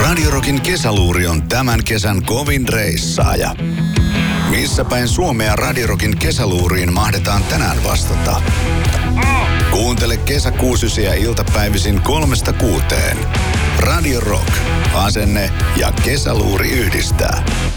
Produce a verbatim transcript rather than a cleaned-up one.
Radio Rockin kesäluuri on tämän kesän kovin reissaaja. Missä päin Suomea Radio Rockin kesäluuriin mahdetaan tänään vastata? Kuuntele kesäkuusysiä iltapäivisin kolmesta kuuteen. Radio Rock. Asenne ja kesäluuri yhdistää.